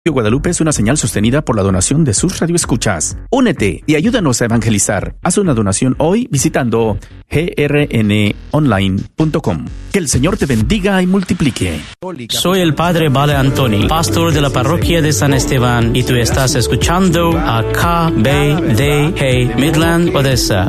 Guadalupe es una señal sostenida por la donación de sus radioescuchas. Únete y ayúdanos a evangelizar. Haz una donación hoy visitando grnonline.com. Que el Señor te bendiga y multiplique. Soy el Padre Vale Antoni, pastor de la parroquia de San Esteban, y tú estás escuchando a KBDG Midland Odessa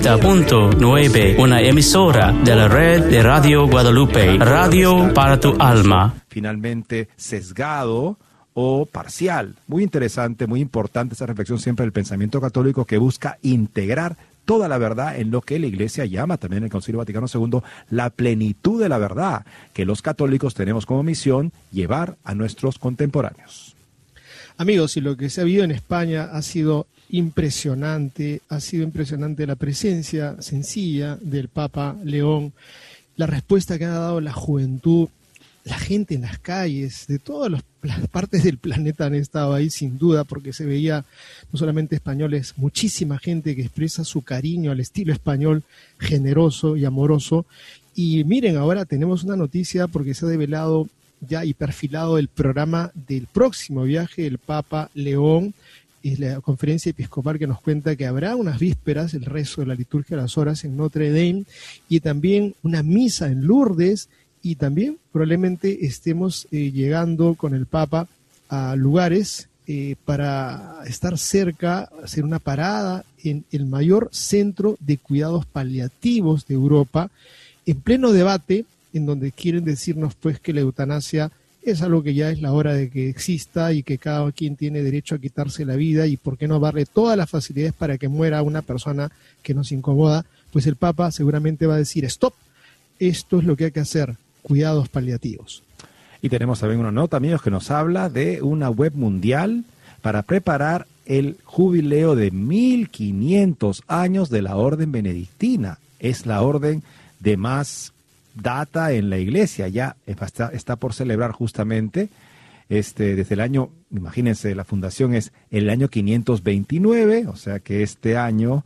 90.9, una emisora de la red de Radio Guadalupe, radio para tu alma. Finalmente sesgado o parcial. Muy interesante, muy importante esa reflexión siempre del pensamiento católico que busca integrar toda la verdad en lo que la Iglesia llama también en el Concilio Vaticano II la plenitud de la verdad, que los católicos tenemos como misión llevar a nuestros contemporáneos. Amigos, y lo que se ha vivido en España ha sido impresionante la presencia sencilla del Papa León, la respuesta que ha dado la juventud, la gente en las calles, de todas las partes del planeta han estado ahí sin duda, porque se veía no solamente españoles, muchísima gente que expresa su cariño al estilo español, generoso y amoroso. Y miren, ahora tenemos una noticia porque se ha develado ya y perfilado el programa del próximo viaje del Papa León. Es la conferencia episcopal que nos cuenta que habrá unas vísperas, el rezo de la liturgia de las horas en Notre Dame, y también una misa en Lourdes. Y también probablemente estemos llegando con el Papa a lugares para estar cerca, hacer una parada en el mayor centro de cuidados paliativos de Europa, en pleno debate, en donde quieren decirnos pues que la eutanasia es algo que ya es la hora de que exista y que cada quien tiene derecho a quitarse la vida, y por qué no darle todas las facilidades para que muera una persona que nos incomoda. Pues el Papa seguramente va a decir stop, esto es lo que hay que hacer. Cuidados paliativos. Y tenemos también una nota, amigos, que nos habla de una web mundial para preparar el jubileo de 1500 años de la orden benedictina. Es la orden de más data en la iglesia, ya está por celebrar justamente desde el año, imagínense, la fundación es el año 529, o sea que este año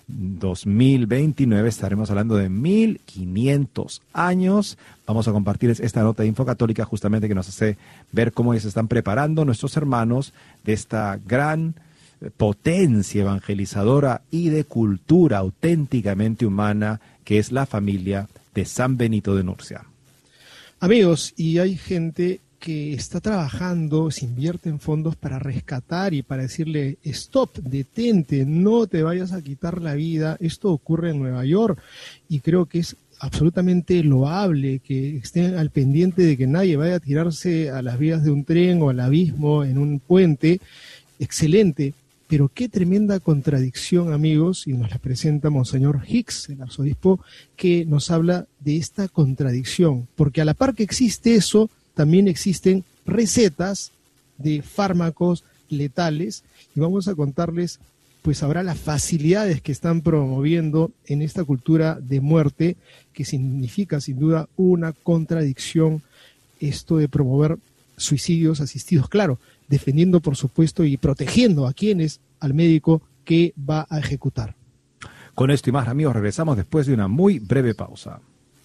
2029 estaremos hablando de 1500 años. Vamos a compartir esta nota de Info Católica justamente que nos hace ver cómo se están preparando nuestros hermanos de esta gran potencia evangelizadora y de cultura auténticamente humana que es la familia de San Benito de Nurcia. Amigos, y hay gente que está trabajando, se invierte en fondos para rescatar y para decirle stop, detente, no te vayas a quitar la vida. Esto ocurre en Nueva York y creo que es absolutamente loable que estén al pendiente de que nadie vaya a tirarse a las vías de un tren o al abismo en un puente. Excelente, pero qué tremenda contradicción, amigos, y nos la presenta Monseñor Hicks, el arzobispo, que nos habla de esta contradicción, porque a la par que existe eso, también existen recetas de fármacos letales, y vamos a contarles pues ahora las facilidades que están promoviendo en esta cultura de muerte, que significa sin duda una contradicción esto de promover suicidios asistidos, claro, defendiendo por supuesto y protegiendo a quienes, al médico que va a ejecutar. Con esto y más, amigos, regresamos después de una muy breve pausa.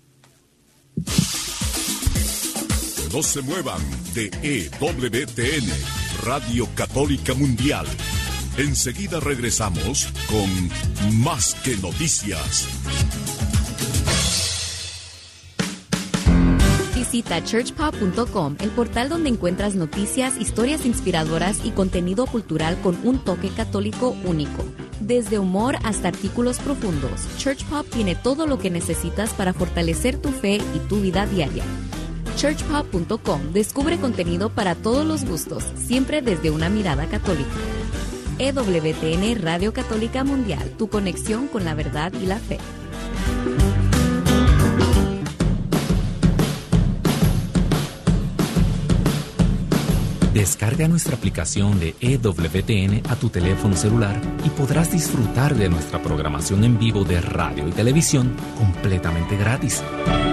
No se muevan de EWTN, Radio Católica Mundial. Enseguida regresamos con Más que Noticias. Visita churchpop.com, el portal donde encuentras noticias, historias inspiradoras y contenido cultural con un toque católico único. Desde humor hasta artículos profundos, Churchpop tiene todo lo que necesitas para fortalecer tu fe y tu vida diaria. churchpop.com descubre contenido para todos los gustos, siempre desde una mirada católica. EWTN Radio Católica Mundial, tu conexión con la verdad y la fe. Descarga nuestra aplicación de EWTN a tu teléfono celular y podrás disfrutar de nuestra programación en vivo de radio y televisión completamente gratis.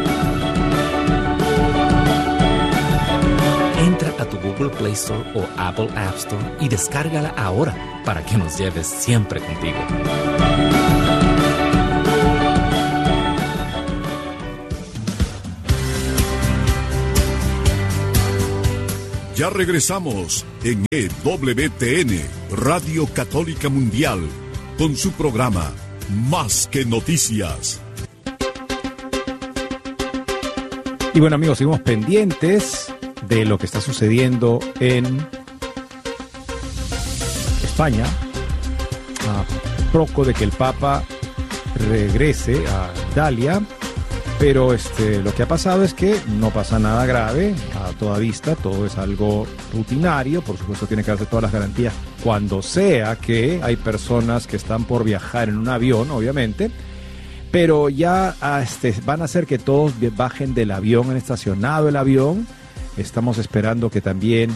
Entra a tu Google Play Store o Apple App Store y descárgala ahora para que nos lleves siempre contigo. Ya regresamos en EWTN, Radio Católica Mundial, con su programa Más que Noticias. Y bueno, amigos, seguimos pendientes de lo que está sucediendo en España, a poco de que el Papa regrese a Italia, pero lo que ha pasado es que no pasa nada grave a toda vista, todo es algo rutinario, por supuesto tiene que darse todas las garantías cuando sea que hay personas que están por viajar en un avión, obviamente, pero ya van a hacer que todos bajen del avión, han estacionado el avión, estamos esperando que también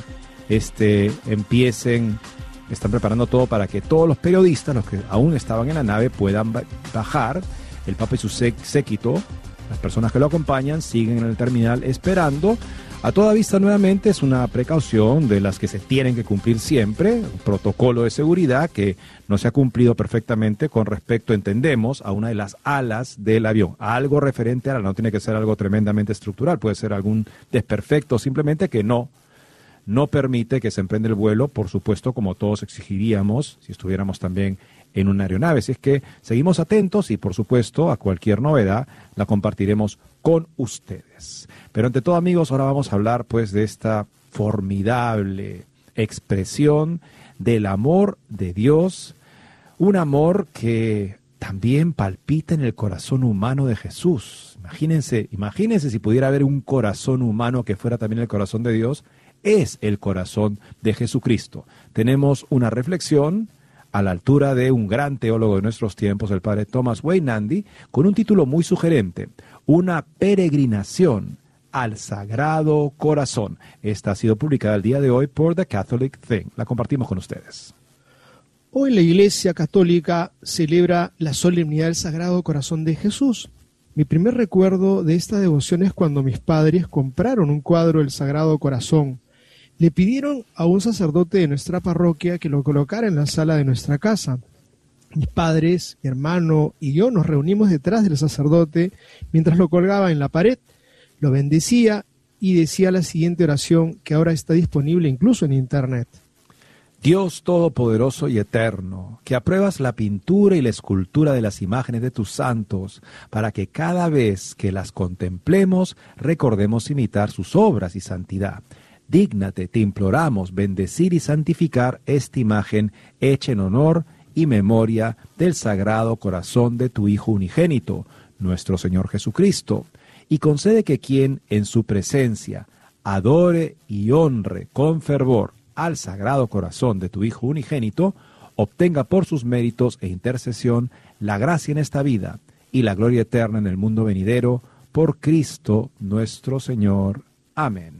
están preparando todo para que todos los periodistas, los que aún estaban en la nave, puedan bajar. El Papa y su séquito, las personas que lo acompañan, siguen en el terminal esperando. A toda vista, nuevamente, es una precaución de las que se tienen que cumplir siempre, un protocolo de seguridad que no se ha cumplido perfectamente con respecto, entendemos, a una de las alas del avión. Algo referente a la, no tiene que ser algo tremendamente estructural, puede ser algún desperfecto, simplemente que no permite que se emprenda el vuelo, por supuesto, como todos exigiríamos si estuviéramos también en una aeronave. Así es que seguimos atentos y, por supuesto, a cualquier novedad la compartiremos con ustedes. Pero ante todo, amigos, ahora vamos a hablar pues de esta formidable expresión del amor de Dios, un amor que también palpita en el corazón humano de Jesús. Imagínense si pudiera haber un corazón humano que fuera también el corazón de Dios. Es el corazón de Jesucristo. Tenemos una reflexión a la altura de un gran teólogo de nuestros tiempos, el padre Thomas Weinandy, con un título muy sugerente: Una peregrinación al Sagrado Corazón. Esta ha sido publicada el día de hoy por The Catholic Thing. La compartimos con ustedes. Hoy la Iglesia Católica celebra la solemnidad del Sagrado Corazón de Jesús. Mi primer recuerdo de esta devoción es cuando mis padres compraron un cuadro del Sagrado Corazón. Le pidieron a un sacerdote de nuestra parroquia que lo colocara en la sala de nuestra casa. Mis padres, mi hermano y yo nos reunimos detrás del sacerdote mientras lo colgaba en la pared, lo bendecía y decía la siguiente oración que ahora está disponible incluso en internet. Dios Todopoderoso y Eterno, que apruebas la pintura y la escultura de las imágenes de tus santos, para que cada vez que las contemplemos recordemos imitar sus obras y santidad. Dígnate, te imploramos, bendecir y santificar esta imagen hecha en honor y memoria del Sagrado Corazón de tu Hijo unigénito, nuestro Señor Jesucristo, y concede que quien en su presencia adore y honre con fervor al Sagrado Corazón de tu Hijo unigénito, obtenga por sus méritos e intercesión la gracia en esta vida y la gloria eterna en el mundo venidero, por Cristo nuestro Señor. Amén.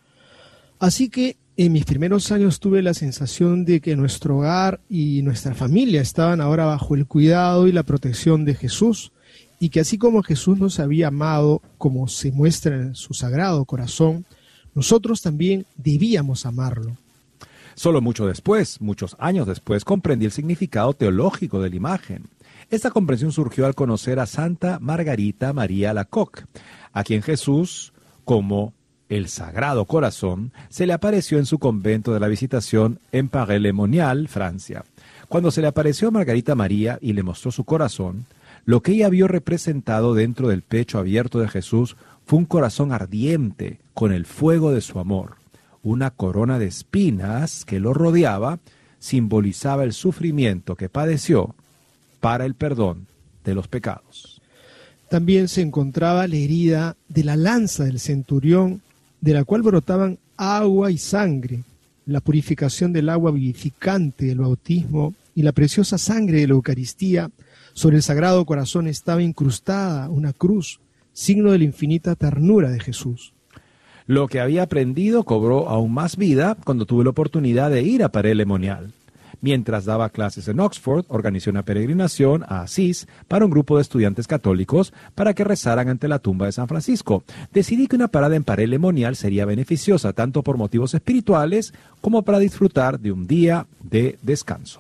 Así que en mis primeros años tuve la sensación de que nuestro hogar y nuestra familia estaban ahora bajo el cuidado y la protección de Jesús, y que así como Jesús nos había amado, como se muestra en su Sagrado Corazón, nosotros también debíamos amarlo. Solo muchos años después, comprendí el significado teológico de la imagen. Esta comprensión surgió al conocer a Santa Margarita María Alacoque, a quien Jesús, como el Sagrado Corazón, se le apareció en su convento de la Visitación en Paray-le-Monial, Francia. Cuando se le apareció a Margarita María y le mostró su corazón, lo que ella vio representado dentro del pecho abierto de Jesús fue un corazón ardiente con el fuego de su amor. Una corona de espinas que lo rodeaba simbolizaba el sufrimiento que padeció para el perdón de los pecados. También se encontraba la herida de la lanza del centurión, de la cual brotaban agua y sangre, la purificación del agua vivificante del bautismo y la preciosa sangre de la Eucaristía. Sobre el Sagrado Corazón estaba incrustada una cruz, signo de la infinita ternura de Jesús. Lo que había aprendido cobró aún más vida cuando tuve la oportunidad de ir a Paray-le-Monial. Mientras daba clases en Oxford, organizé una peregrinación a Asís para un grupo de estudiantes católicos para que rezaran ante la tumba de San Francisco. Decidí que una parada en Paray-le-Monial sería beneficiosa tanto por motivos espirituales como para disfrutar de un día de descanso.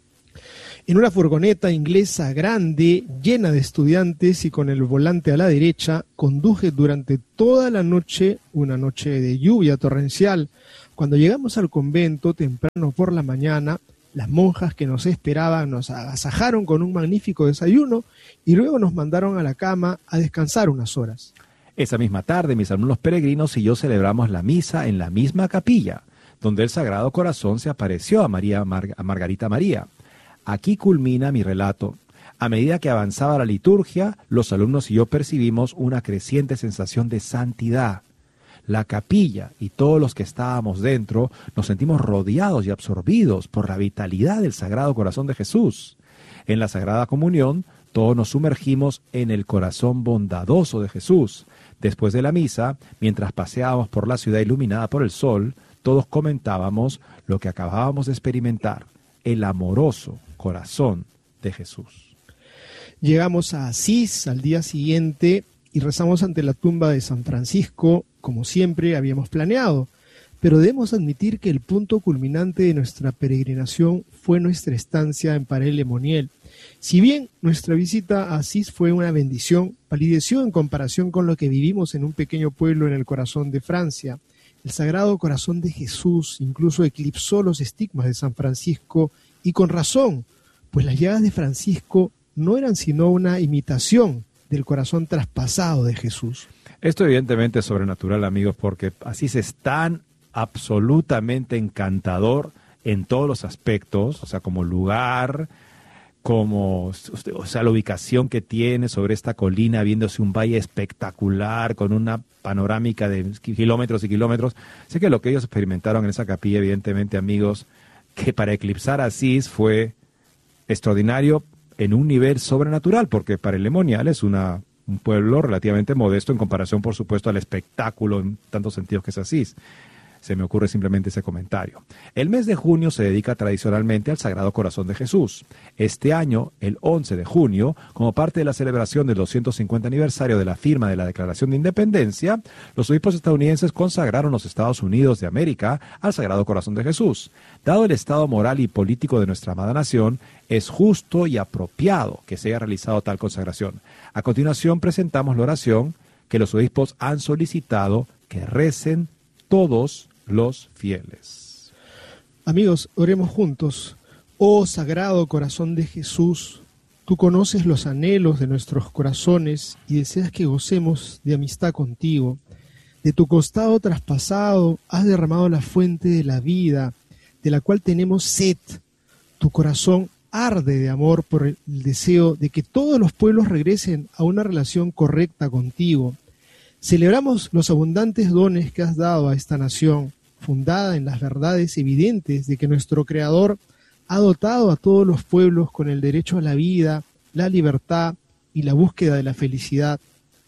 En una furgoneta inglesa grande, llena de estudiantes y con el volante a la derecha, conduje durante toda la noche, una noche de lluvia torrencial, Cuando llegamos al convento temprano por la mañana, las monjas que nos esperaban nos agasajaron con un magnífico desayuno y luego nos mandaron a la cama a descansar unas horas. Esa misma tarde, mis alumnos peregrinos y yo celebramos la misa en la misma capilla, donde el Sagrado Corazón se apareció a Margarita María. Aquí culmina mi relato. A medida que avanzaba la liturgia, los alumnos y yo percibimos una creciente sensación de santidad. La capilla y todos los que estábamos dentro nos sentimos rodeados y absorbidos por la vitalidad del Sagrado Corazón de Jesús. En la Sagrada Comunión, todos nos sumergimos en el corazón bondadoso de Jesús. Después de la misa, mientras paseábamos por la ciudad iluminada por el sol, todos comentábamos lo que acabábamos de experimentar, el amoroso corazón de Jesús. Llegamos a Asís al día siguiente y rezamos ante la tumba de San Francisco, como siempre habíamos planeado, pero debemos admitir que el punto culminante de nuestra peregrinación fue nuestra estancia en Paray-le-Monial. Si bien nuestra visita a Asís fue una bendición, palideció en comparación con lo que vivimos en un pequeño pueblo en el corazón de Francia. El Sagrado Corazón de Jesús incluso eclipsó los estigmas de San Francisco, y con razón, pues las llagas de Francisco no eran sino una imitación del corazón traspasado de Jesús. Esto evidentemente es sobrenatural, amigos, porque Asís es tan absolutamente encantador en todos los aspectos, o sea, como lugar, como, o sea, la ubicación que tiene sobre esta colina, viéndose un valle espectacular, con una panorámica de kilómetros y kilómetros. Sé que lo que ellos experimentaron en esa capilla, evidentemente, amigos, que para eclipsar a Asís fue extraordinario en un nivel sobrenatural, porque Paray-le-Monial es un pueblo relativamente modesto en comparación, por supuesto, al espectáculo en tantos sentidos que es Asís. Se me ocurre simplemente ese comentario. El mes de junio se dedica tradicionalmente al Sagrado Corazón de Jesús. Este año, el 11 de junio, como parte de la celebración del 250 aniversario de la firma de la Declaración de Independencia, los obispos estadounidenses consagraron los Estados Unidos de América al Sagrado Corazón de Jesús. Dado el estado moral y político de nuestra amada nación, es justo y apropiado que se haya realizado tal consagración. A continuación presentamos la oración que los obispos han solicitado que recen todos los fieles. Amigos, oremos juntos. Oh Sagrado Corazón de Jesús, tú conoces los anhelos de nuestros corazones y deseas que gocemos de amistad contigo. De tu costado traspasado has derramado la fuente de la vida, de la cual tenemos sed. Tu corazón arde de amor por el deseo de que todos los pueblos regresen a una relación correcta contigo. Celebramos los abundantes dones que has dado a esta nación, fundada en las verdades evidentes de que nuestro Creador ha dotado a todos los pueblos con el derecho a la vida, la libertad y la búsqueda de la felicidad.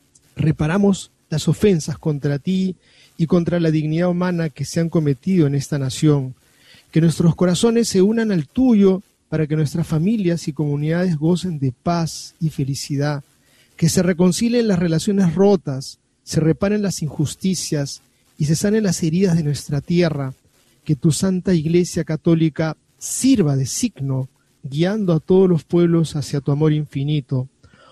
Reparamos las ofensas contra ti y contra la dignidad humana que se han cometido en esta nación. Que nuestros corazones se unan al tuyo para que nuestras familias y comunidades gocen de paz y felicidad. Que se reconcilien las relaciones rotas, se reparen las injusticias y se sanen las heridas de nuestra tierra, que tu Santa Iglesia Católica sirva de signo, guiando a todos los pueblos hacia tu amor infinito.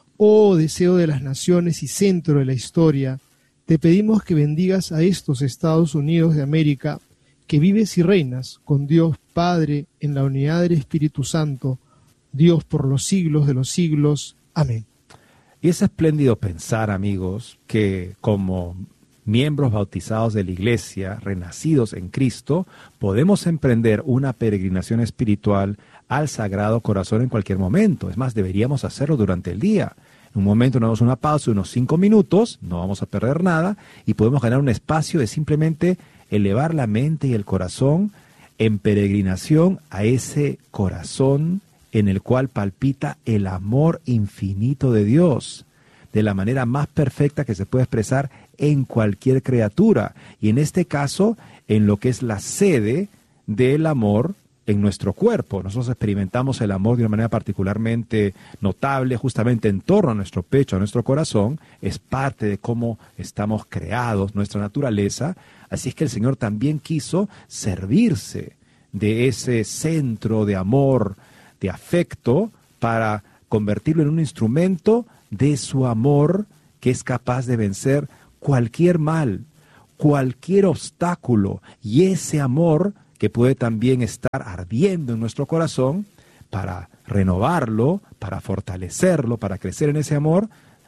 Oh deseo de las naciones y centro de la historia, te pedimos que bendigas a estos Estados Unidos de América, que vives y reinas con Dios Padre en la unidad del Espíritu Santo, Dios por los siglos de los siglos. Amén. Y es espléndido pensar, amigos, que como miembros bautizados de la Iglesia, renacidos en Cristo, podemos emprender una peregrinación espiritual al Sagrado Corazón en cualquier momento. Es más, deberíamos hacerlo durante el día. En un momento nos damos una pausa, unos 5 minutos, no vamos a perder nada, y podemos ganar un espacio de simplemente elevar la mente y el corazón en peregrinación a ese corazón en el cual palpita el amor infinito de Dios, de la manera más perfecta que se puede expresar en cualquier criatura, y en este caso, en lo que es la sede del amor en nuestro cuerpo. Nosotros experimentamos el amor de una manera particularmente notable, justamente en torno a nuestro pecho, a nuestro corazón. Es parte de cómo estamos creados, nuestra naturaleza. Así es que el Señor también quiso servirse de ese centro de amor, de afecto, para convertirlo en un instrumento de su amor que es capaz de vencer cualquier mal, cualquier obstáculo y ese amor que puede también estar ardiendo en nuestro corazón para renovarlo, para fortalecerlo, para crecer en ese amor.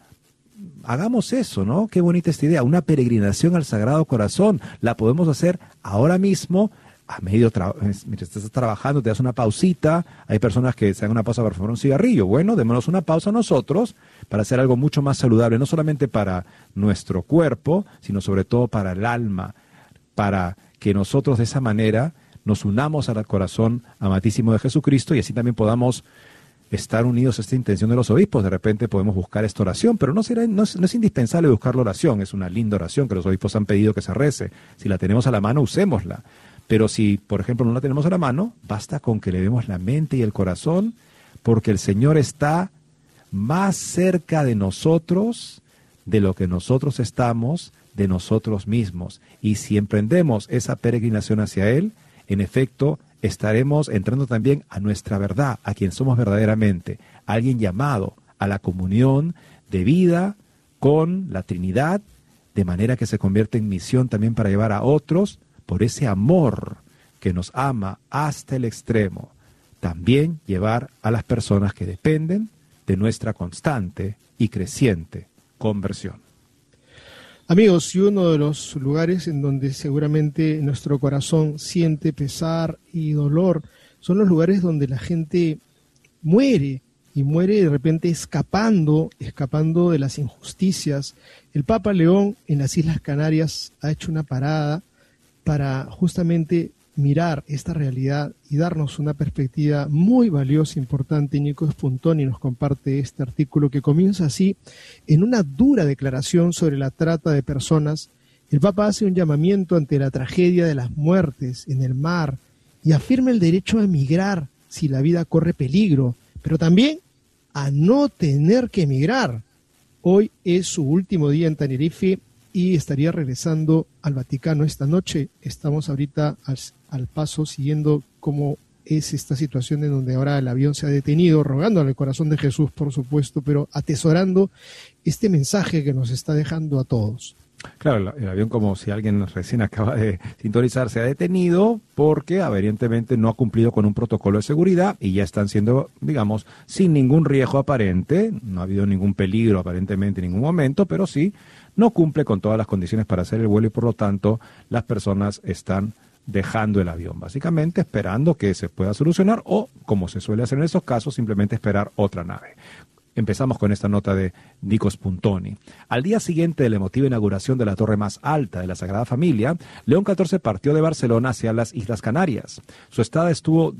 Hagamos eso, ¿no? Qué bonita esta idea, una peregrinación al Sagrado Corazón. La podemos hacer ahora mismo, mientras estás trabajando, te das una pausita. Hay personas que se dan una pausa para fumar un cigarrillo. Bueno, démonos una pausa nosotros para hacer algo mucho más saludable, no solamente para nuestro cuerpo, sino sobre todo para el alma, para que nosotros de esa manera nos unamos al corazón amantísimo de Jesucristo y así también podamos estar unidos a esta intención de los obispos. De repente podemos buscar esta oración, pero no es indispensable buscar la oración. Es una linda oración que los obispos han pedido que se rece. Si la tenemos a la mano, usémosla. Pero si, por ejemplo, no la tenemos a la mano, basta con que le demos la mente y el corazón, porque el Señor está más cerca de nosotros de lo que nosotros estamos de nosotros mismos. Y si emprendemos esa peregrinación hacia Él, en efecto, estaremos entrando también a nuestra verdad, a quien somos verdaderamente, alguien llamado a la comunión de vida con la Trinidad, de manera que se convierte en misión también para llevar a otros, por ese amor que nos ama hasta el extremo, también llevar a las personas que dependen de nuestra constante y creciente conversión. Amigos, y uno de los lugares en donde seguramente nuestro corazón siente pesar y dolor son los lugares donde la gente muere, y muere de repente escapando de las injusticias. El Papa León en las Islas Canarias ha hecho una parada para justamente mirar esta realidad y darnos una perspectiva muy valiosa e importante. Nico Spuntoni nos comparte este artículo que comienza así: en una dura declaración sobre la trata de personas, el Papa hace un llamamiento ante la tragedia de las muertes en el mar y afirma el derecho a emigrar si la vida corre peligro, pero también a no tener que emigrar. Hoy es su último día en Tenerife y estaría regresando al Vaticano esta noche. Estamos ahorita al paso siguiendo cómo es esta situación en donde ahora el avión se ha detenido, rogando al corazón de Jesús, por supuesto, pero atesorando este mensaje que nos está dejando a todos. Claro, el avión, como si alguien recién acaba de sintonizar, se ha detenido porque aparentemente no ha cumplido con un protocolo de seguridad y ya están siendo, digamos, sin ningún riesgo aparente. No ha habido ningún peligro aparentemente en ningún momento, pero sí no cumple con todas las condiciones para hacer el vuelo y por lo tanto las personas están dejando el avión, básicamente esperando que se pueda solucionar o, como se suele hacer en esos casos, simplemente esperar otra nave. Empezamos con esta nota de Nico Spuntoni. Al día siguiente de la emotiva inauguración de la torre más alta de la Sagrada Familia, León XIV partió de Barcelona hacia las Islas Canarias. Su parada estuvo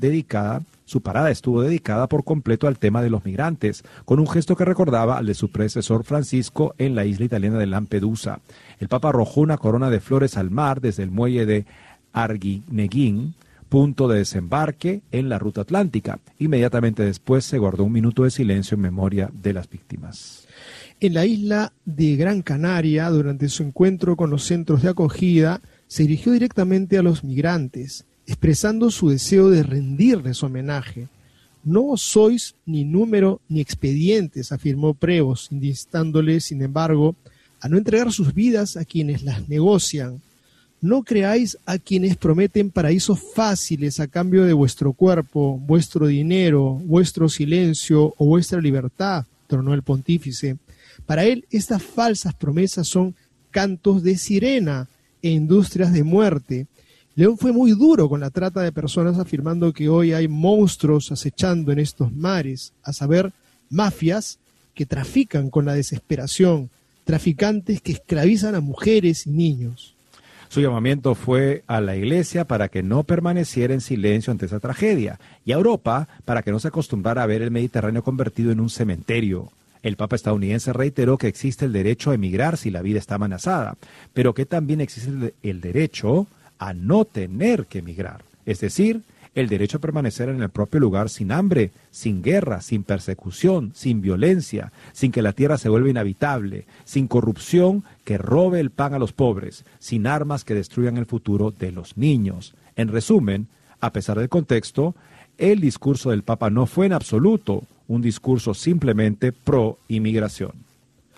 dedicada por completo al tema de los migrantes, con un gesto que recordaba al de su predecesor Francisco en la isla italiana de Lampedusa. El Papa arrojó una corona de flores al mar desde el muelle de Arguineguín, punto de desembarque en la ruta atlántica. Inmediatamente después se guardó un minuto de silencio en memoria de las víctimas. En la isla de Gran Canaria, durante su encuentro con los centros de acogida, se dirigió directamente a los migrantes, expresando su deseo de rendirles homenaje. No sois ni número ni expedientes, afirmó Prevost, instando-les, sin embargo, a no entregar sus vidas a quienes las negocian. No creáis a quienes prometen paraísos fáciles a cambio de vuestro cuerpo, vuestro dinero, vuestro silencio o vuestra libertad, tronó el pontífice. Para él, estas falsas promesas son cantos de sirena e industrias de muerte. León fue muy duro con la trata de personas, afirmando que hoy hay monstruos acechando en estos mares, a saber, mafias que trafican con la desesperación, traficantes que esclavizan a mujeres y niños. Su llamamiento fue a la Iglesia para que no permaneciera en silencio ante esa tragedia y a Europa para que no se acostumbrara a ver el Mediterráneo convertido en un cementerio. El Papa estadounidense reiteró que existe el derecho a emigrar si la vida está amenazada, pero que también existe el derecho a no tener que emigrar, es decir, el derecho a permanecer en el propio lugar sin hambre, sin guerra, sin persecución, sin violencia, sin que la tierra se vuelva inhabitable, sin corrupción que robe el pan a los pobres, sin armas que destruyan el futuro de los niños. En resumen, a pesar del contexto, el discurso del Papa no fue en absoluto un discurso simplemente pro-inmigración.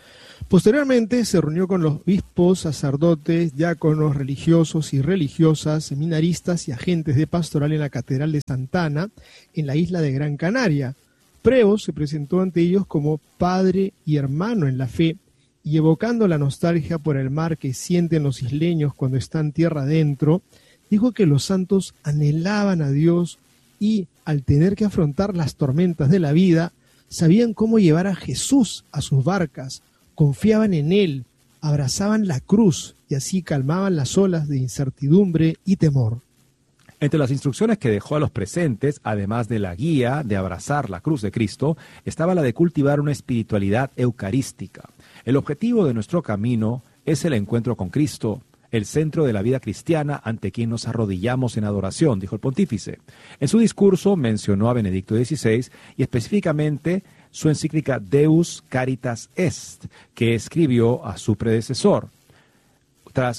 Posteriormente se reunió con los obispos, sacerdotes, diáconos, religiosos y religiosas, seminaristas y agentes de pastoral en la Catedral de Santa Ana, en la isla de Gran Canaria. Prevost se presentó ante ellos como padre y hermano en la fe, y evocando la nostalgia por el mar que sienten los isleños cuando están tierra adentro, dijo que los santos anhelaban a Dios y, al tener que afrontar las tormentas de la vida, sabían cómo llevar a Jesús a sus barcas, confiaban en Él, abrazaban la cruz y así calmaban las olas de incertidumbre y temor. Entre las instrucciones que dejó a los presentes, además de la guía de abrazar la cruz de Cristo, estaba la de cultivar una espiritualidad eucarística. El objetivo de nuestro camino es el encuentro con Cristo, el centro de la vida cristiana ante quien nos arrodillamos en adoración, dijo el pontífice. En su discurso mencionó a Benedicto XVI y específicamente su encíclica Deus Caritas Est, que escribió su predecesor tras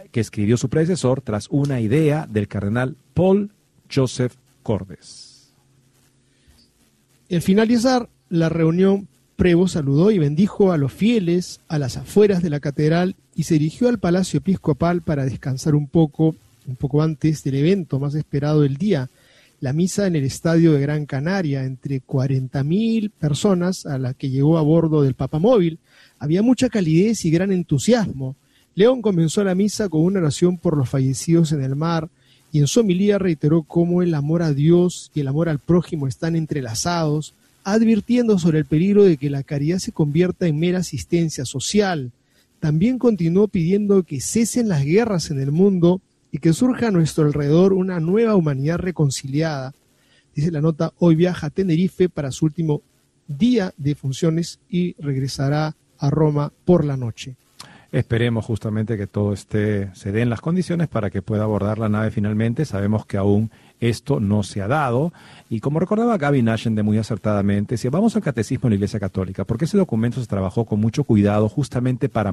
una idea del cardenal Paul Joseph Cordes. Al finalizar la reunión, Prevost saludó y bendijo a los fieles a las afueras de la catedral y se dirigió al Palacio Episcopal para descansar un poco antes del evento más esperado del día, la misa en el estadio de Gran Canaria, entre 40.000 personas a las que llegó a bordo del Papamóvil. Había mucha calidez y gran entusiasmo. León comenzó la misa con una oración por los fallecidos en el mar y en su homilía reiteró cómo el amor a Dios y el amor al prójimo están entrelazados, advirtiendo sobre el peligro de que la caridad se convierta en mera asistencia social. También continuó pidiendo que cesen las guerras en el mundo y que surja a nuestro alrededor una nueva humanidad reconciliada. Dice la nota, hoy viaja a Tenerife para su último día de funciones y regresará a Roma por la noche. Esperemos justamente que todo se den las condiciones para que pueda abordar la nave finalmente. Sabemos que aún esto no se ha dado. Y como recordaba Gaby Nashende muy acertadamente, si vamos al Catecismo de la Iglesia Católica, porque ese documento se trabajó con mucho cuidado justamente para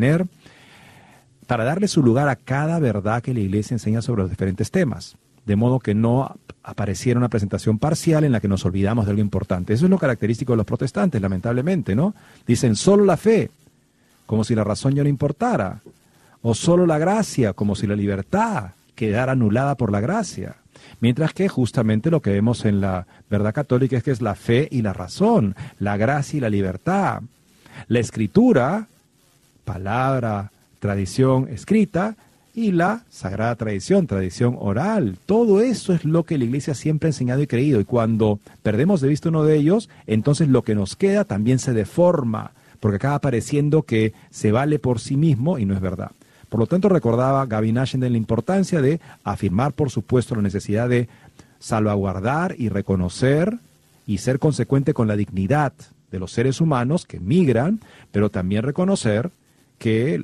darle su lugar a cada verdad que la Iglesia enseña sobre los diferentes temas. De modo que no apareciera una presentación parcial en la que nos olvidamos de algo importante. Eso es lo característico de los protestantes, lamentablemente, ¿no? Dicen solo la fe, como si la razón ya no importara, o solo la gracia, como si la libertad quedara anulada por la gracia. Mientras que justamente lo que vemos en la verdad católica es que es la fe y la razón, la gracia y la libertad. La escritura, palabra, tradición escrita, y la sagrada tradición oral. Todo eso es lo que la Iglesia siempre ha enseñado y creído, y cuando perdemos de vista uno de ellos, entonces lo que nos queda también se deforma, porque acaba pareciendo que se vale por sí mismo y no es verdad. Por lo tanto, recordaba Gaby Nashende la importancia de afirmar, por supuesto, la necesidad de salvaguardar y reconocer y ser consecuente con la dignidad de los seres humanos que migran, pero también reconocer que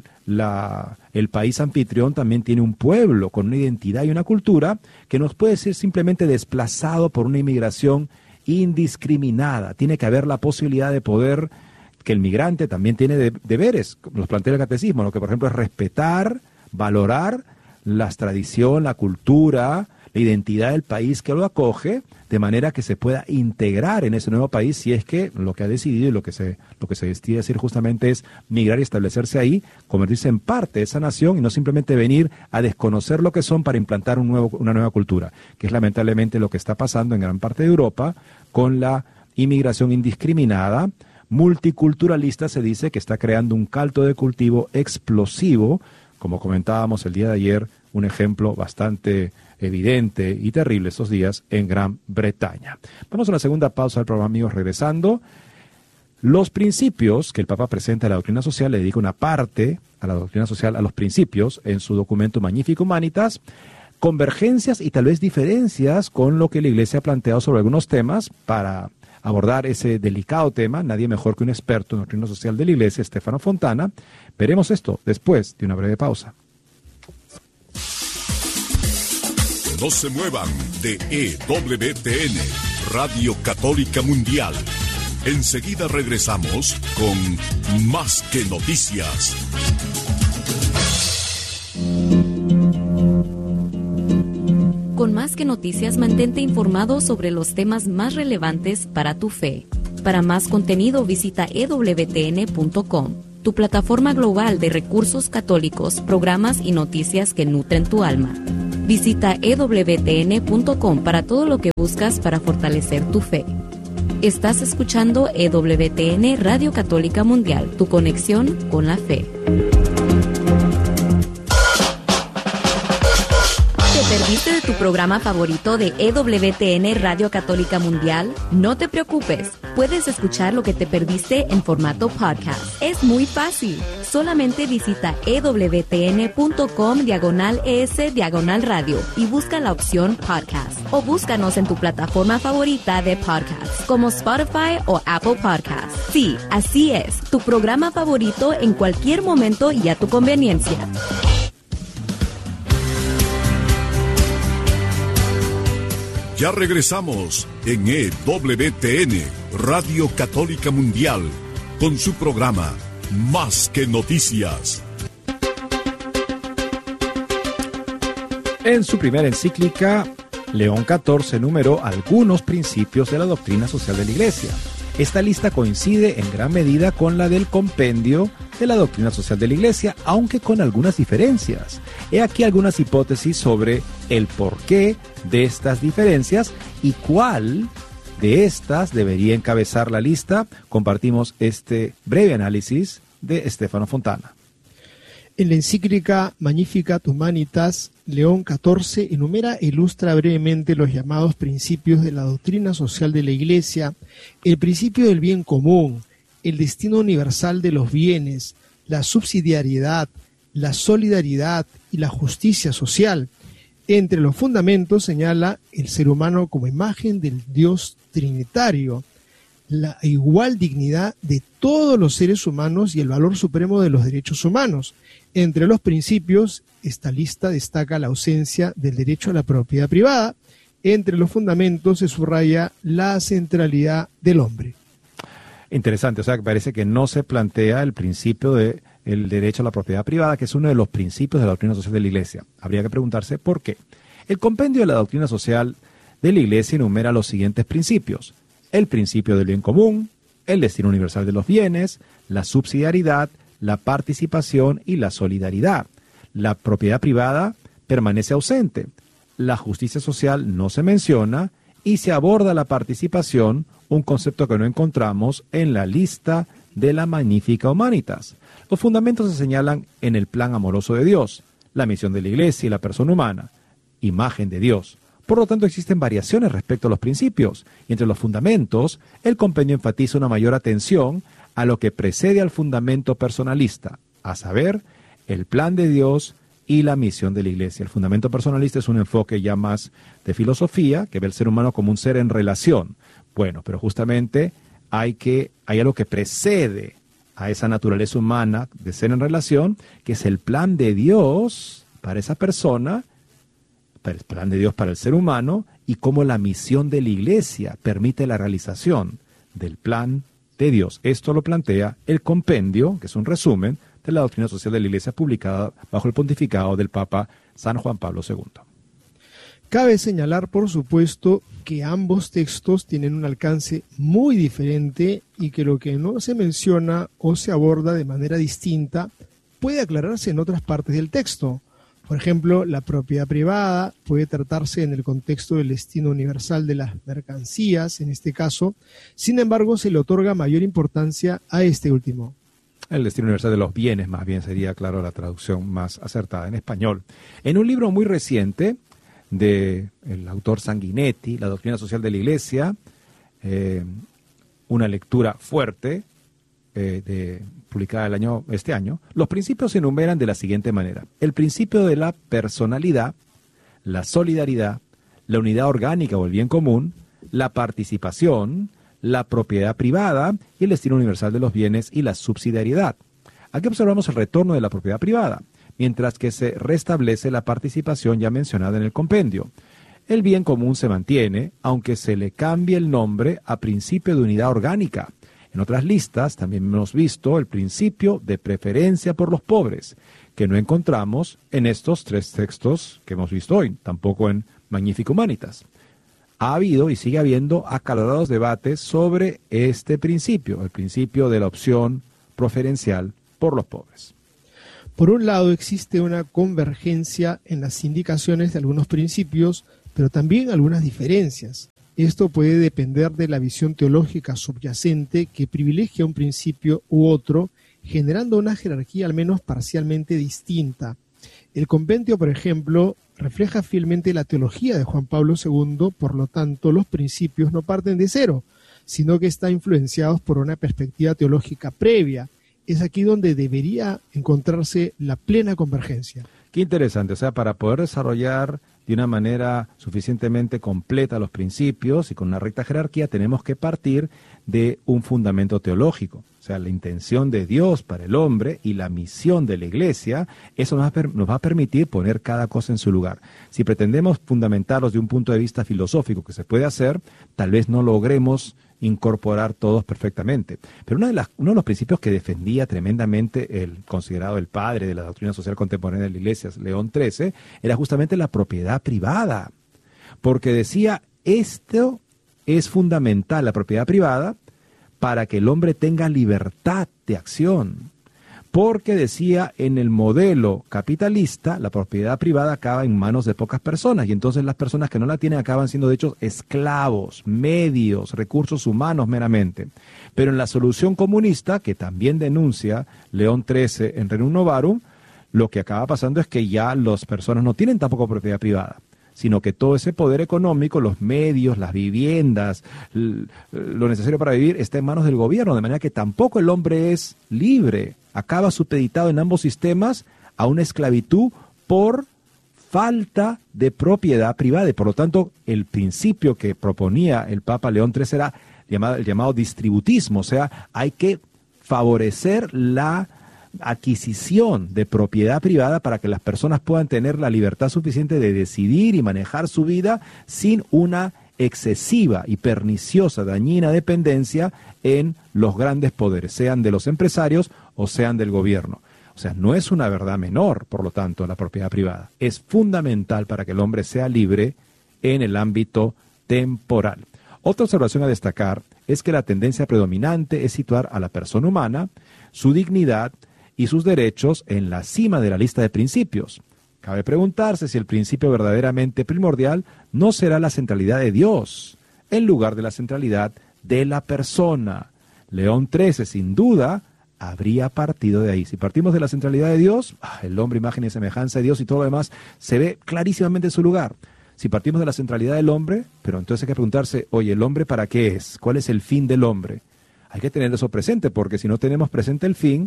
el país anfitrión también tiene un pueblo con una identidad y una cultura que nos puede ser simplemente desplazado por una inmigración indiscriminada. Tiene que haber la posibilidad de poder, que el migrante también tiene deberes, los plantea el catecismo, lo que por ejemplo es respetar, valorar la tradición, la cultura, la identidad del país que lo acoge, de manera que se pueda integrar en ese nuevo país, si es que lo que ha decidido y lo que se decide decir justamente es migrar y establecerse ahí, convertirse en parte de esa nación y no simplemente venir a desconocer lo que son para implantar una nueva cultura, que es lamentablemente lo que está pasando en gran parte de Europa con la inmigración indiscriminada, multiculturalista. Se dice que está creando un caldo de cultivo explosivo, como comentábamos el día de ayer, un ejemplo bastante evidente y terrible estos días en Gran Bretaña. Vamos a la segunda pausa del programa, amigos, regresando. Los principios que el Papa presenta a la doctrina social, le dedica una parte a la doctrina social, a los principios, en su documento Magnificat Humanitas, convergencias y tal vez diferencias con lo que la Iglesia ha planteado sobre algunos temas para abordar ese delicado tema. Nadie mejor que un experto en doctrina social de la Iglesia, Stefano Fontana. Veremos esto después de una breve pausa. No se muevan de EWTN, Radio Católica Mundial. Enseguida regresamos con Más que Noticias. Con Más que Noticias, mantente informado sobre los temas más relevantes para tu fe. Para más contenido visita EWTN.com. tu plataforma global de recursos católicos, programas y noticias que nutren tu alma. Visita ewtn.com para todo lo que buscas para fortalecer tu fe. Estás escuchando EWTN Radio Católica Mundial, tu conexión con la fe. ¿Te perdiste de tu programa favorito de EWTN Radio Católica Mundial? No te preocupes, puedes escuchar lo que te perdiste en formato podcast. Es muy fácil. Solamente visita ewtn.com/es/radio y busca la opción podcast. O búscanos en tu plataforma favorita de podcast, como Spotify o Apple Podcasts. Sí, así es, tu programa favorito en cualquier momento y a tu conveniencia. Ya regresamos en EWTN, Radio Católica Mundial, con su programa Más que Noticias. En su primera encíclica, León XIV enumeró algunos principios de la doctrina social de la Iglesia. Esta lista coincide en gran medida con la del compendio de la doctrina social de la Iglesia, aunque con algunas diferencias. He aquí algunas hipótesis sobre el porqué de estas diferencias y cuál de estas debería encabezar la lista. Compartimos este breve análisis de Stefano Fontana. En la encíclica Magnificat Humanitas, León XIV enumera e ilustra brevemente los llamados principios de la doctrina social de la Iglesia, el principio del bien común, el destino universal de los bienes, la subsidiariedad, la solidaridad y la justicia social. Entre los fundamentos señala el ser humano como imagen del Dios trinitario, la igual dignidad de todos los seres humanos y el valor supremo de los derechos humanos. Entre los principios, esta lista destaca la ausencia del derecho a la propiedad privada. Entre los fundamentos se subraya la centralidad del hombre. Interesante, o sea, que parece que no se plantea el principio del derecho a la propiedad privada, que es uno de los principios de la doctrina social de la Iglesia. Habría que preguntarse por qué. El compendio de la doctrina social de la Iglesia enumera los siguientes principios: el principio del bien común, el destino universal de los bienes, la subsidiariedad, la participación y la solidaridad. La propiedad privada permanece ausente, la justicia social no se menciona y se aborda la participación, un concepto que no encontramos en la lista de la Magnificat Humanitas. Los fundamentos se señalan en el plan amoroso de Dios, la misión de la Iglesia y la persona humana, imagen de Dios. Por lo tanto, existen variaciones respecto a los principios, y entre los fundamentos, el compendio enfatiza una mayor atención a lo que precede al fundamento personalista, a saber, el plan de Dios y la misión de la Iglesia. El fundamento personalista es un enfoque ya más de filosofía, que ve al ser humano como un ser en relación. Bueno, pero justamente hay algo que precede a esa naturaleza humana de ser en relación, que es el plan de Dios para esa persona, el plan de Dios para el ser humano, y cómo la misión de la Iglesia permite la realización del plan de Dios. Esto lo plantea el compendio, que es un resumen de la doctrina social de la Iglesia publicada bajo el pontificado del Papa San Juan Pablo II. Cabe señalar, por supuesto, que ambos textos tienen un alcance muy diferente y que lo que no se menciona o se aborda de manera distinta puede aclararse en otras partes del texto. Por ejemplo, la propiedad privada puede tratarse en el contexto del destino universal de las mercancías, en este caso. Sin embargo, se le otorga mayor importancia a este último. El destino universal de los bienes, más bien sería, claro, la traducción más acertada en español. En un libro muy reciente del autor Sanguinetti, La doctrina social de la Iglesia, una lectura fuerte, publicada este año, los principios se enumeran de la siguiente manera: el principio de la personalidad, la solidaridad, la unidad orgánica o el bien común, la participación, la propiedad privada y el destino universal de los bienes y la subsidiariedad. Aquí observamos el retorno de la propiedad privada, mientras que se restablece la participación ya mencionada en el compendio. El bien común se mantiene, aunque se le cambie el nombre a principio de unidad orgánica. En otras listas también hemos visto el principio de preferencia por los pobres, que no encontramos en estos tres textos que hemos visto hoy, tampoco en Magnificat Humanitas. Ha habido y sigue habiendo acalorados debates sobre este principio, el principio de la opción preferencial por los pobres. Por un lado, existe una convergencia en las indicaciones de algunos principios, pero también algunas diferencias. Esto puede depender de la visión teológica subyacente que privilegia un principio u otro, generando una jerarquía al menos parcialmente distinta. El compendio, por ejemplo, refleja fielmente la teología de Juan Pablo II, por lo tanto, los principios no parten de cero, sino que están influenciados por una perspectiva teológica previa. Es aquí donde debería encontrarse la plena convergencia. Qué interesante, o sea, para poder desarrollar de una manera suficientemente completa los principios y con una recta jerarquía, tenemos que partir de un fundamento teológico. O sea, la intención de Dios para el hombre y la misión de la Iglesia, eso nos va a permitir poner cada cosa en su lugar. Si pretendemos fundamentarlos de un punto de vista filosófico que se puede hacer, tal vez no logremos incorporar todos perfectamente. Pero uno de los principios que defendía tremendamente el considerado el padre de la doctrina social contemporánea de la Iglesia, León XIII, era justamente la propiedad privada. Porque decía, esto es fundamental, la propiedad privada, para que el hombre tenga libertad de acción. Porque decía, en el modelo capitalista, la propiedad privada acaba en manos de pocas personas, y entonces las personas que no la tienen acaban siendo de hecho esclavos, medios, recursos humanos meramente. Pero en la solución comunista, que también denuncia León XIII en Rerum Novarum, lo que acaba pasando es que ya las personas no tienen tampoco propiedad privada, sino que todo ese poder económico, los medios, las viviendas, lo necesario para vivir, está en manos del gobierno, de manera que tampoco el hombre es libre. Acaba supeditado en ambos sistemas a una esclavitud por falta de propiedad privada. Y por lo tanto, el principio que proponía el Papa León XIII era el llamado distributismo, o sea, hay que favorecer la adquisición de propiedad privada para que las personas puedan tener la libertad suficiente de decidir y manejar su vida sin una excesiva y perniciosa, dañina dependencia en los grandes poderes, sean de los empresarios o sean del gobierno. O sea, no es una verdad menor, por lo tanto, la propiedad privada. Es fundamental para que el hombre sea libre en el ámbito temporal. Otra observación a destacar es que la tendencia predominante es situar a la persona humana, su dignidad y sus derechos en la cima de la lista de principios. Cabe preguntarse si el principio verdaderamente primordial no será la centralidad de Dios, en lugar de la centralidad de la persona. León XIII, sin duda, habría partido de ahí. Si partimos de la centralidad de Dios, el hombre, imagen y semejanza de Dios y todo lo demás, se ve clarísimamente en su lugar. Si partimos de la centralidad del hombre, pero entonces hay que preguntarse, oye, ¿el hombre para qué es? ¿Cuál es el fin del hombre? Hay que tener eso presente, porque si no tenemos presente el fin,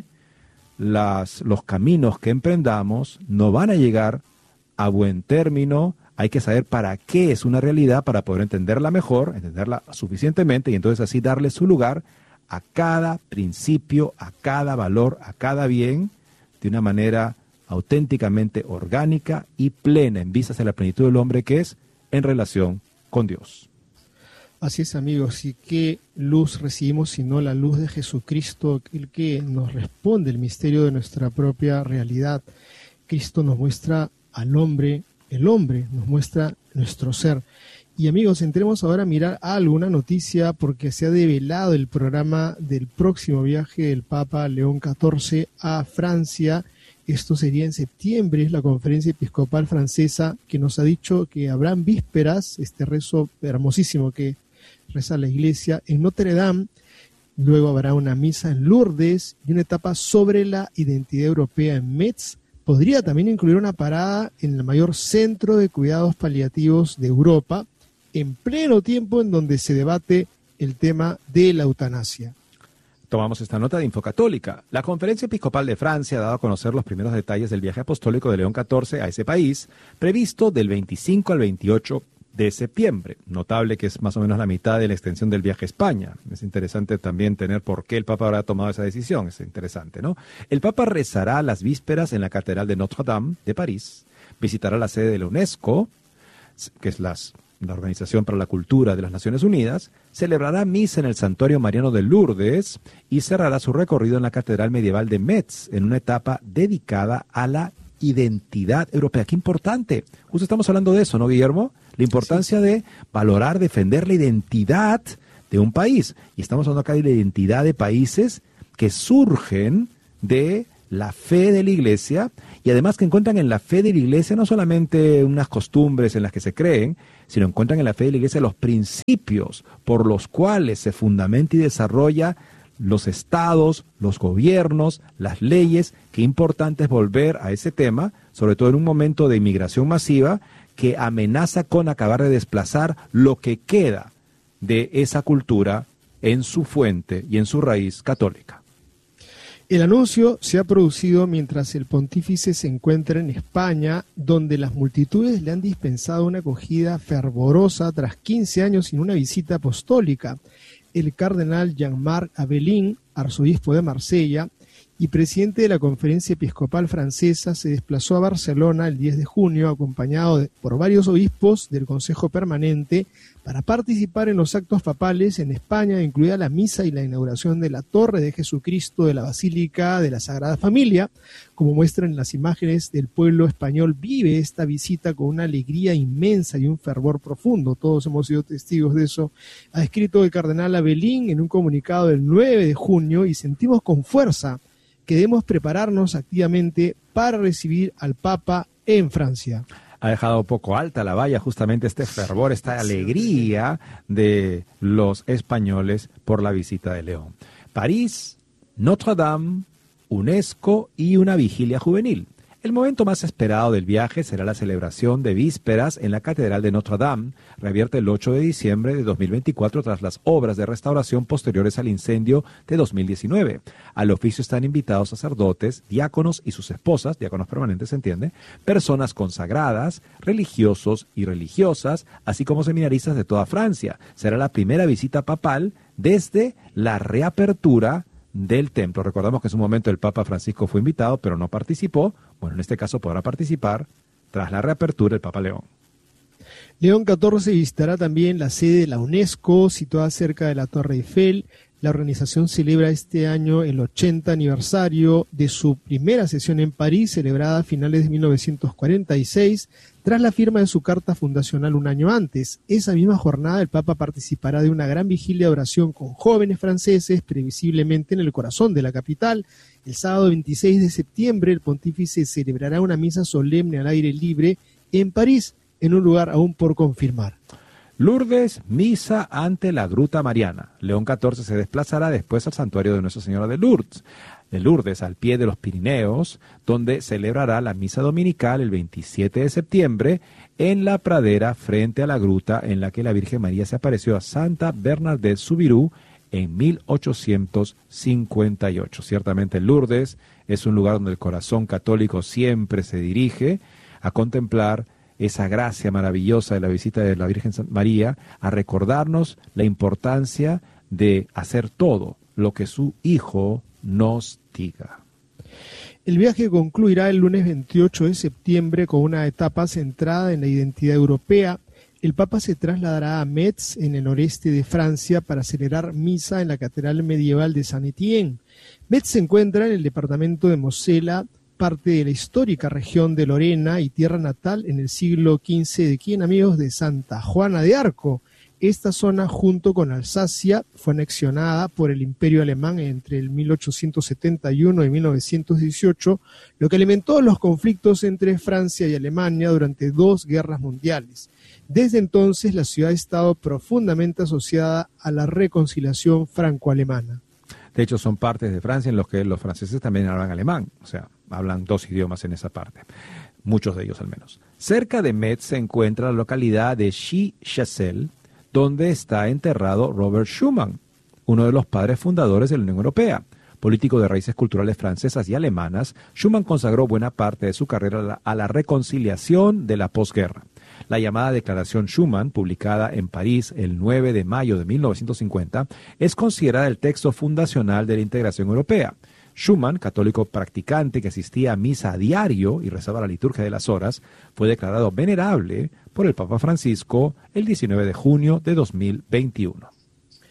los caminos que emprendamos no van a llegar a buen término. Hay que saber para qué es una realidad para poder entenderla mejor, entenderla suficientemente y entonces así darle su lugar a cada principio, a cada valor, a cada bien, de una manera auténticamente orgánica y plena en vistas de la plenitud del hombre que es en relación con Dios. Así es, amigos, y qué luz recibimos sino la luz de Jesucristo, el que nos responde el misterio de nuestra propia realidad. Cristo nos muestra al hombre, el hombre nos muestra nuestro ser. Y amigos, entremos ahora a mirar alguna noticia porque se ha develado el programa del próximo viaje del Papa León XIV a Francia. Esto sería en septiembre, es la conferencia episcopal francesa que nos ha dicho que habrán vísperas, este rezo hermosísimo que reza la iglesia en Notre Dame, luego habrá una misa en Lourdes y una etapa sobre la identidad europea en Metz. Podría también incluir una parada en el mayor centro de cuidados paliativos de Europa, en pleno tiempo en donde se debate el tema de la eutanasia. Tomamos esta nota de Infocatólica. La Conferencia Episcopal de Francia ha dado a conocer los primeros detalles del viaje apostólico de León XIV a ese país, previsto del 25 al 28 de septiembre. Notable que es más o menos la mitad de la extensión del viaje a España. Es interesante también tener por qué el Papa habrá tomado esa decisión. Es interesante, ¿no? El Papa rezará las vísperas en la Catedral de Notre Dame de París, visitará la sede de la UNESCO, que es la Organización para la Cultura de las Naciones Unidas, celebrará misa en el Santuario Mariano de Lourdes y cerrará su recorrido en la Catedral Medieval de Metz, en una etapa dedicada a la identidad europea. ¡Qué importante! Justo estamos hablando de eso, ¿no, Guillermo? La importancia de valorar, defender la identidad de un país. Y estamos hablando acá de la identidad de países que surgen de la fe de la Iglesia, y además que encuentran en la fe de la Iglesia no solamente unas costumbres en las que se creen, sino encuentran en la fe de la Iglesia los principios por los cuales se fundamenta y desarrolla los estados, los gobiernos, las leyes. Qué importante es volver a ese tema, sobre todo en un momento de inmigración masiva que amenaza con acabar de desplazar lo que queda de esa cultura en su fuente y en su raíz católica. El anuncio se ha producido mientras el pontífice se encuentra en España, donde las multitudes le han dispensado una acogida fervorosa tras 15 años sin una visita apostólica. El cardenal Jean-Marc Abelin, arzobispo de Marsella y presidente de la Conferencia Episcopal Francesa, se desplazó a Barcelona el 10 de junio acompañado por varios obispos del Consejo Permanente para participar en los actos papales en España, incluida la misa y la inauguración de la Torre de Jesucristo de la Basílica de la Sagrada Familia. Como muestran las imágenes, del pueblo español vive esta visita con una alegría inmensa y un fervor profundo. Todos hemos sido testigos de eso, ha escrito el cardenal Abelin en un comunicado del 9 de junio, y sentimos con fuerza que debemos prepararnos activamente para recibir al Papa en Francia. Ha dejado poco alta la valla justamente este fervor, esta alegría de los españoles por la visita de León. París, Notre Dame, UNESCO y una vigilia juvenil. El momento más esperado del viaje será la celebración de vísperas en la Catedral de Notre Dame, reabierta el 8 de diciembre de 2024 tras las obras de restauración posteriores al incendio de 2019. Al oficio están invitados sacerdotes, diáconos y sus esposas, diáconos permanentes se entiende, personas consagradas, religiosos y religiosas, así como seminaristas de toda Francia. Será la primera visita papal desde la reapertura del templo. Recordamos que en su momento el Papa Francisco fue invitado, pero no participó. Bueno, en este caso podrá participar tras la reapertura del Papa León. León XIV visitará también la sede de la UNESCO, situada cerca de la Torre Eiffel. La organización celebra este año el 80 aniversario de su primera sesión en París, celebrada a finales de 1946, tras la firma de su carta fundacional un año antes. Esa misma jornada el Papa participará de una gran vigilia de oración con jóvenes franceses, previsiblemente en el corazón de la capital. El sábado 26 de septiembre el pontífice celebrará una misa solemne al aire libre en París, en un lugar aún por confirmar. Lourdes, misa ante la Gruta Mariana. León XIV se desplazará después al santuario de Nuestra Señora de Lourdes, al pie de los Pirineos, donde celebrará la misa dominical el 27 de septiembre en la pradera frente a la gruta en la que la Virgen María se apareció a Santa Bernadette Soubirous en 1858. Ciertamente Lourdes es un lugar donde el corazón católico siempre se dirige a contemplar esa gracia maravillosa de la visita de la Virgen María, a recordarnos la importancia de hacer todo lo que su Hijo nos diga. El viaje concluirá el lunes 28 de septiembre con una etapa centrada en la identidad europea. El Papa se trasladará a Metz, en el noreste de Francia, para celebrar misa en la Catedral Medieval de Saint-Étienne. Metz se encuentra en el departamento de Mosela, parte de la histórica región de Lorena y tierra natal en el siglo XV de quién, amigos, de Santa Juana de Arco. Esta zona, junto con Alsacia, fue anexionada por el Imperio Alemán entre el 1871 y 1918, lo que alimentó los conflictos entre Francia y Alemania durante 2 guerras mundiales. Desde entonces, la ciudad ha estado profundamente asociada a la reconciliación franco-alemana. De hecho, son partes de Francia en los que los franceses también hablan alemán, o sea, hablan 2 idiomas en esa parte, muchos de ellos al menos. Cerca de Metz se encuentra la localidad de Chasselas, donde está enterrado Robert Schuman, uno de los padres fundadores de la Unión Europea. Político de raíces culturales francesas y alemanas, Schuman consagró buena parte de su carrera a la reconciliación de la posguerra. La llamada Declaración Schuman, publicada en París el 9 de mayo de 1950, es considerada el texto fundacional de la integración europea. Schuman, católico practicante que asistía a misa a diario y rezaba la liturgia de las horas, fue declarado venerable por el Papa Francisco el 19 de junio de 2021.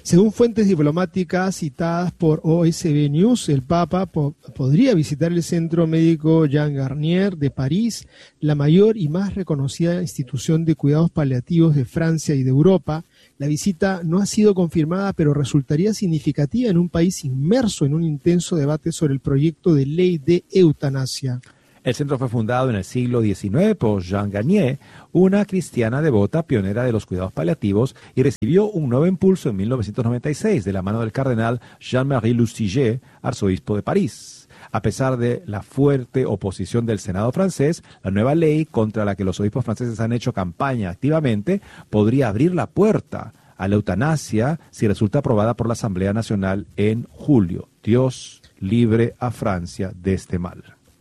Según fuentes diplomáticas citadas por OSB News, el Papa podría visitar el Centro Médico Jean Garnier de París, la mayor y más reconocida institución de cuidados paliativos de Francia y de Europa. La visita no ha sido confirmada, pero resultaría significativa en un país inmerso en un intenso debate sobre el proyecto de ley de eutanasia. El centro fue fundado en el siglo XIX por Jean Garnier, una cristiana devota pionera de los cuidados paliativos, y recibió un nuevo impulso en 1996 de la mano del cardenal Jean-Marie Lustiger, arzobispo de París. A pesar de la fuerte oposición del Senado francés, la nueva ley, contra la que los obispos franceses han hecho campaña activamente, podría abrir la puerta a la eutanasia si resulta aprobada por la Asamblea Nacional en julio. Dios libre a Francia de este mal.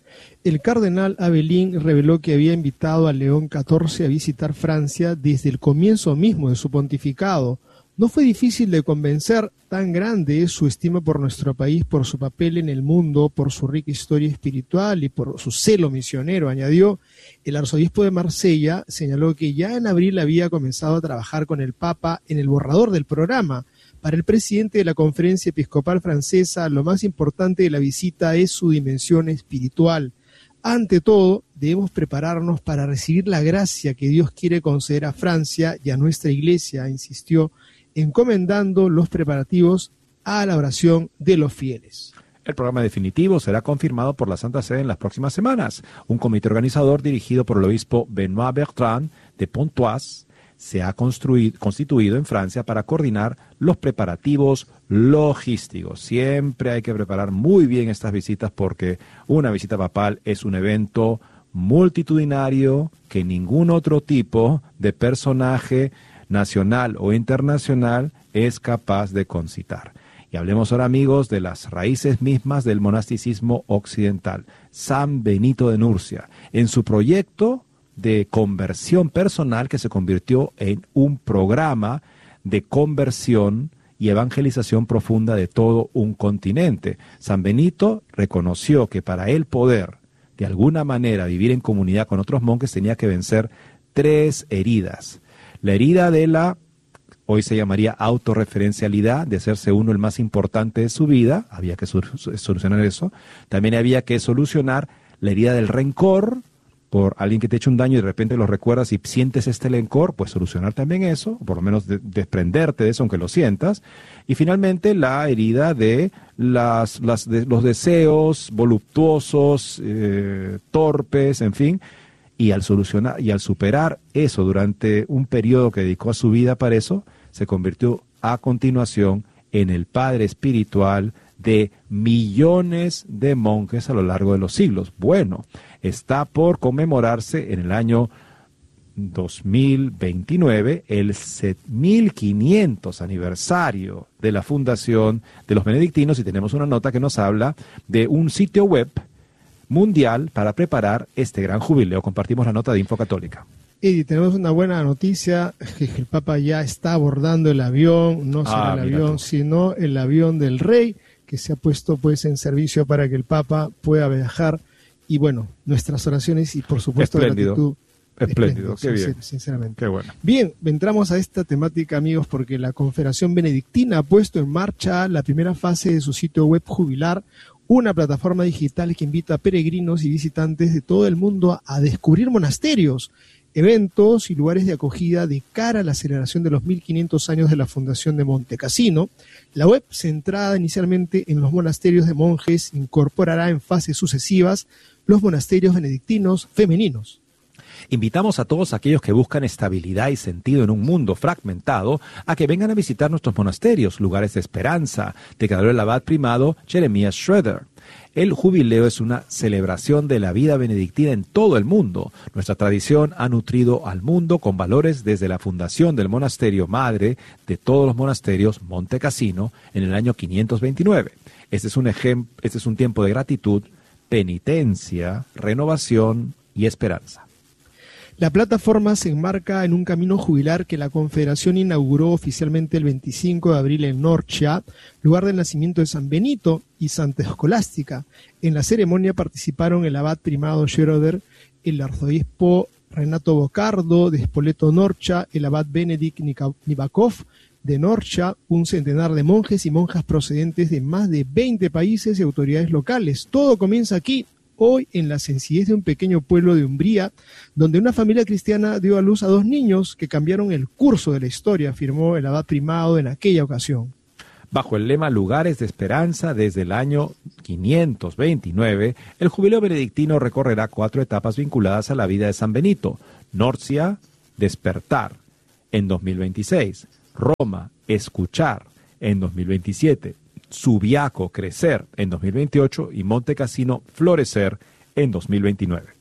El cardenal Abelín reveló que había invitado a León XIV a visitar Francia desde el comienzo mismo de su pontificado. No fue difícil de convencer, tan grande es su estima por nuestro país, por su papel en el mundo, por su rica historia espiritual y por su celo misionero, añadió. El arzobispo de Marsella señaló que ya en abril había comenzado a trabajar con el Papa en el borrador del programa. Para el presidente de la Conferencia Episcopal Francesa, lo más importante de la visita es su dimensión espiritual. Ante todo, debemos prepararnos para recibir la gracia que Dios quiere conceder a Francia y a nuestra Iglesia, insistió, encomendando los preparativos a la oración de los fieles. El programa definitivo será confirmado por la Santa Sede en las próximas semanas. Un comité organizador dirigido por el obispo Benoît Bertrand de Pontoise se ha constituido en Francia para coordinar los preparativos logísticos. Siempre hay que preparar muy bien estas visitas porque una visita papal es un evento multitudinario que ningún otro tipo de personaje nacional o internacional es capaz de concitar. Y hablemos ahora, amigos, de las raíces mismas del monasticismo occidental. San Benito de Nurcia, en su proyecto de conversión personal que se convirtió en un programa de conversión y evangelización profunda de todo un continente. San Benito reconoció que para él poder, de alguna manera, vivir en comunidad con otros monjes, tenía que vencer 3 heridas. La herida de la, hoy se llamaría autorreferencialidad, de hacerse uno el más importante de su vida, había que solucionar eso. También había que solucionar la herida del rencor, por alguien que te ha hecho un daño y de repente lo recuerdas y sientes este rencor, pues solucionar también eso, por lo menos desprenderte de eso aunque lo sientas. Y finalmente la herida de los deseos voluptuosos, torpes, en fin. Y al solucionar y al superar eso durante un periodo que dedicó a su vida para eso, se convirtió a continuación en el padre espiritual de millones de monjes a lo largo de los siglos. Bueno, está por conmemorarse en el año 2029 el 1500 aniversario de la fundación de los benedictinos, y tenemos una nota que nos habla de un sitio web mundial para preparar este gran jubileo. Compartimos la nota de Info Católica. Eddie, tenemos una buena noticia, que el Papa ya está abordando el avión, no será el avión, sino el avión del Rey, que se ha puesto pues en servicio para que el Papa pueda viajar. Y bueno, nuestras oraciones y por supuesto gratitud. Espléndido, qué bien. Sinceramente. Qué bueno. Bien, entramos a esta temática, amigos, porque la Confederación Benedictina ha puesto en marcha la primera fase de su sitio web jubilar, una plataforma digital que invita a peregrinos y visitantes de todo el mundo a descubrir monasterios, eventos y lugares de acogida de cara a la celebración de los 1500 años de la fundación de Monte Cassino. La web, centrada inicialmente en los monasterios de monjes, incorporará en fases sucesivas los monasterios benedictinos femeninos. Invitamos a todos aquellos que buscan estabilidad y sentido en un mundo fragmentado a que vengan a visitar nuestros monasterios, lugares de esperanza, declaró el abad primado Jeremías Schroeder. El jubileo es una celebración de la vida benedictina en todo el mundo. Nuestra tradición ha nutrido al mundo con valores desde la fundación del monasterio madre de todos los monasterios, Monte Cassino, en el año 529. Este es un tiempo de gratitud, penitencia, renovación y esperanza. La plataforma se enmarca en un camino jubilar que la Confederación inauguró oficialmente el 25 de abril en Norcia, lugar del nacimiento de San Benito y Santa Escolástica. En la ceremonia participaron el abad primado Schroeder, el arzobispo Renato Bocardo de Spoleto Norcia, el abad Benedikt Nibakov de Norcha, un centenar de monjes y monjas procedentes de más de 20 países y autoridades locales. Todo comienza aquí, hoy, en la sencillez de un pequeño pueblo de Umbría, donde una familia cristiana dio a luz a 2 niños que cambiaron el curso de la historia, afirmó el abad primado en aquella ocasión. Bajo el lema Lugares de Esperanza, desde el año 529, el jubileo benedictino recorrerá 4 etapas vinculadas a la vida de San Benito. Norcia, despertar, en 2026. Roma, escuchar, en 2027. Subiaco, crecer, en 2028. Y Monte Cassino, florecer, en 2029.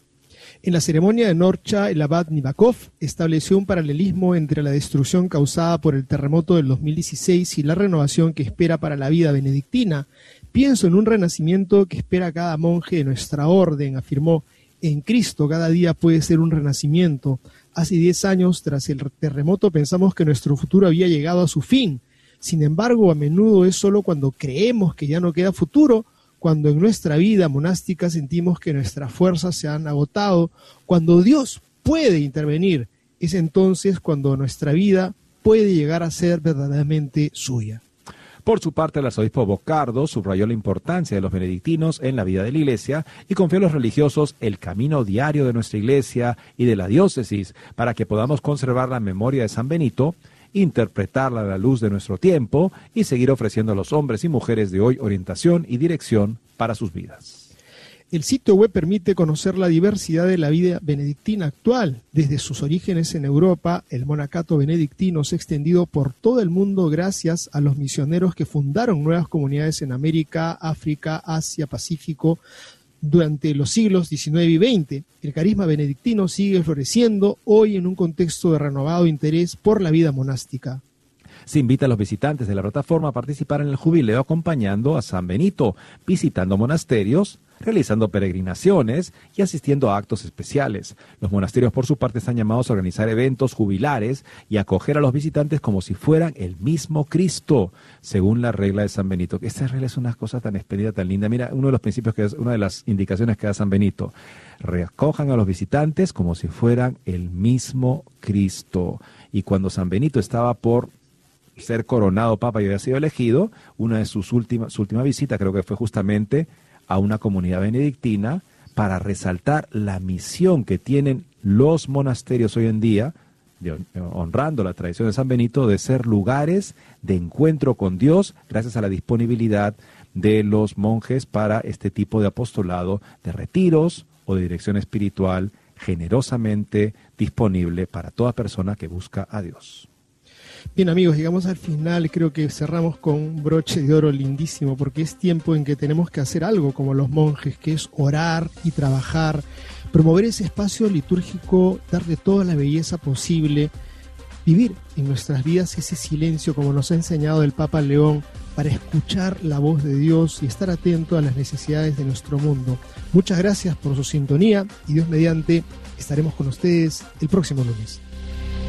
En la ceremonia de Norcha, el abad Nivakov estableció un paralelismo entre la destrucción causada por el terremoto del 2016 y la renovación que espera para la vida benedictina. Pienso en un renacimiento que espera cada monje de nuestra orden, afirmó. En Cristo cada día puede ser un renacimiento. Hace 10 años, tras el terremoto, pensamos que nuestro futuro había llegado a su fin. Sin embargo, a menudo es solo cuando creemos que ya no queda futuro, cuando en nuestra vida monástica sentimos que nuestras fuerzas se han agotado, cuando Dios puede intervenir, es entonces cuando nuestra vida puede llegar a ser verdaderamente suya. Por su parte, el arzobispo Bocardo subrayó la importancia de los benedictinos en la vida de la Iglesia y confió a los religiosos el camino diario de nuestra Iglesia y de la diócesis para que podamos conservar la memoria de San Benito, interpretarla a la luz de nuestro tiempo y seguir ofreciendo a los hombres y mujeres de hoy orientación y dirección para sus vidas. El sitio web permite conocer la diversidad de la vida benedictina actual. Desde sus orígenes en Europa, el monacato benedictino se ha extendido por todo el mundo gracias a los misioneros que fundaron nuevas comunidades en América, África, Asia, Pacífico, durante los siglos XIX y XX. El carisma benedictino sigue floreciendo hoy en un contexto de renovado interés por la vida monástica. Se invita a los visitantes de la plataforma a participar en el jubileo acompañando a San Benito, visitando monasterios, realizando peregrinaciones y asistiendo a actos especiales. Los monasterios, por su parte, están llamados a organizar eventos jubilares y acoger a los visitantes como si fueran el mismo Cristo, según la regla de San Benito. Esta regla es una cosa tan expedita, tan linda. Mira, uno de los principios, una de las indicaciones que da San Benito: recojan a los visitantes como si fueran el mismo Cristo. Y cuando San Benito estaba por ser coronado papa y había sido elegido, una de su última visita creo que fue justamente a una comunidad benedictina para resaltar la misión que tienen los monasterios hoy en día, honrando la tradición de San Benito, de ser lugares de encuentro con Dios gracias a la disponibilidad de los monjes para este tipo de apostolado, de retiros o de dirección espiritual generosamente disponible para toda persona que busca a Dios. Bien, amigos, llegamos al final. Creo que cerramos con un broche de oro lindísimo, porque es tiempo en que tenemos que hacer algo como los monjes, que es orar y trabajar, promover ese espacio litúrgico, darle toda la belleza posible, vivir en nuestras vidas ese silencio como nos ha enseñado el Papa León, para escuchar la voz de Dios y estar atento a las necesidades de nuestro mundo. Muchas gracias por su sintonía y Dios mediante estaremos con ustedes el próximo lunes.